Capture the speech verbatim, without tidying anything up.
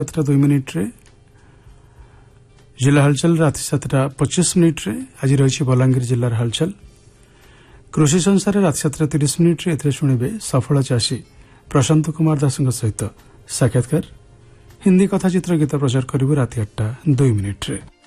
सातटा दुई मिनिट्रे जिला हलचल राति सातटा पच्चीस मिनिट्रे आज रही बलांगीर जिलार हलचल कृषि संसार राति सातटा तीस मिनिट्रे एथिरे शुणिबे सफल चाषी प्रशांत कुमार दास सहित साक्षात्कार हिंदी कथाचित्र गीत प्रचार करिबो राति आठटा दुई मिनिट्रे।